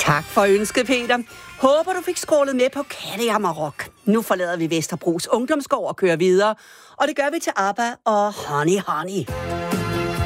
Tak for ønsket, Peter. Håber, du fik scrollet med på Kattehammer Rock. Nu forlader vi Vesterbros Ungdomsgård og kører videre. Og det gør vi til ABBA og Honey Honey.